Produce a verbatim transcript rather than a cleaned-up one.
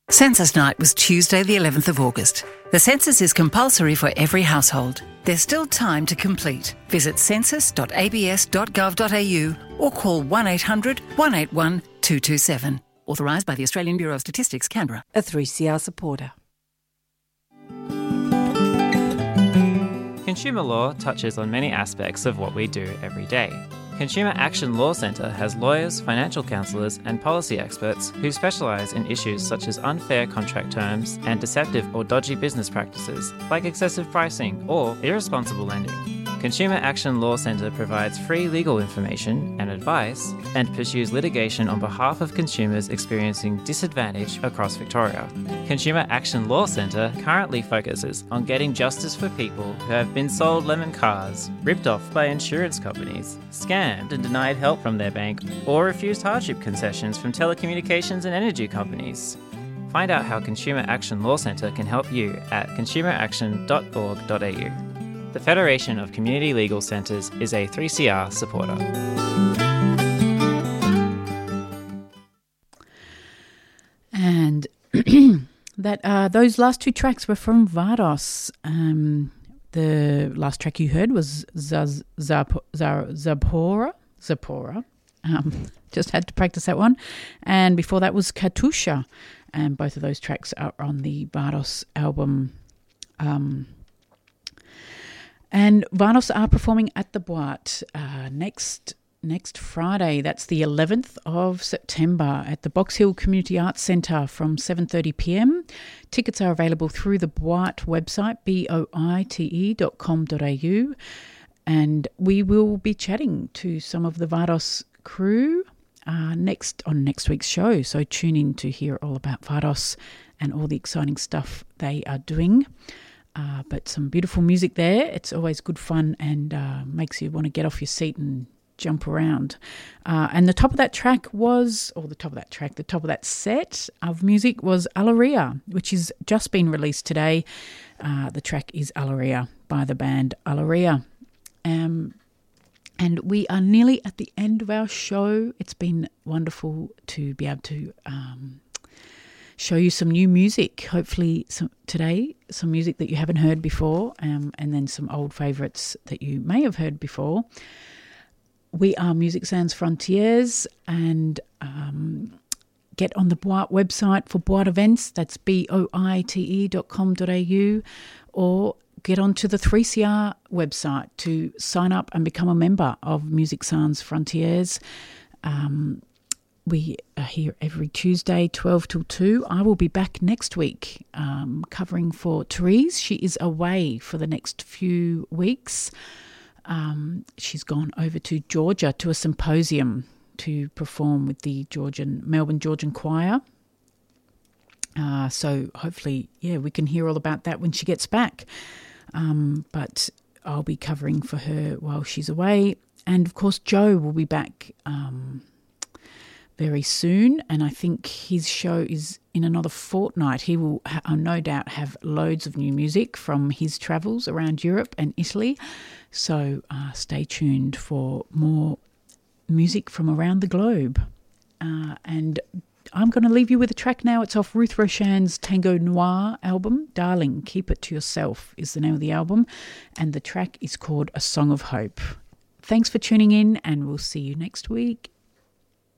Census Night was Tuesday the eleventh of August. The census is compulsory for every household. There's still time to complete. Visit census dot a b s dot gov dot a u or call one eight hundred, one eight one, two two seven. Authorised by the Australian Bureau of Statistics, Canberra. A three C R supporter. Consumer law touches on many aspects of what we do every day. Consumer Action Law Centre has lawyers, financial counsellors and policy experts who specialise in issues such as unfair contract terms and deceptive or dodgy business practices, like excessive pricing or irresponsible lending. Consumer Action Law Centre provides free legal information and advice and pursues litigation on behalf of consumers experiencing disadvantage across Victoria. Consumer Action Law Centre currently focuses on getting justice for people who have been sold lemon cars, ripped off by insurance companies, scammed and denied help from their bank, or refused hardship concessions from telecommunications and energy companies. Find out how Consumer Action Law Centre can help you at consumer action dot org dot a u. The Federation of Community Legal Centres is a three C R supporter. And that uh, those last two tracks were from Vardos. Um, the last track you heard was Zaz, Zap, Zap, Zapora. Zapora. Um, just had to practice that one. And before that was Katusha. And both of those tracks are on the Vardos album. Um And Vardos are performing at the Boite uh, next next Friday. That's the eleventh of September at the Box Hill Community Arts Centre from seven thirty p m. Tickets are available through the Boite website, B O I T E dot com dot a u. And we will be chatting to some of the Vardos crew uh, next on next week's show. So tune in to hear all about Vardos and all the exciting stuff they are doing. Uh, but some beautiful music there. It's always good fun and uh, makes you want to get off your seat and jump around. Uh, and the top of that track was, or the top of that track, the top of that set of music was Alaria, which has just been released today. Uh, the track is Alaria by the band Alaria. Um, and we are nearly at the end of our show. It's been wonderful to be able to Um, show you some new music, hopefully some, today, some music that you haven't heard before, um, and then some old favourites that you may have heard before. We are Music Sans Frontiers, and um, get on the Boite website for Boite events, that's B O I T E dot com dot a u, or get onto the three C R website to sign up and become a member of Music Sans Frontiers. Um We are here every Tuesday, twelve till two. I will be back next week um, covering for Therese. She is away for the next few weeks. Um, she's gone over to Georgia to a symposium to perform with the Georgian Melbourne Georgian Choir. Uh, so hopefully, yeah, we can hear all about that when she gets back. Um, but I'll be covering for her while she's away. And, of course, Joe will be back um very soon, and I think his show is in another fortnight. He will ha- no doubt have loads of new music from his travels around Europe and Italy, so uh, stay tuned for more music from around the globe. Uh, and I'm going to leave you with a track now. It's off Ruth Roshan's Tango Noir album. Darling, Keep It To Yourself is the name of the album, and the track is called A Song of Hope. Thanks for tuning in, and we'll see you next week.